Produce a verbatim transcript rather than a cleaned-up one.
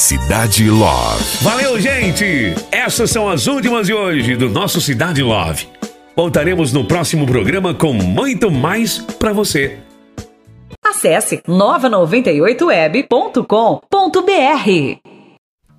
Cidade Love. Valeu, gente! Essas são as últimas de hoje do nosso Cidade Love. Voltaremos no próximo programa com muito mais pra você. Acesse nova noventa e oito web ponto com ponto br.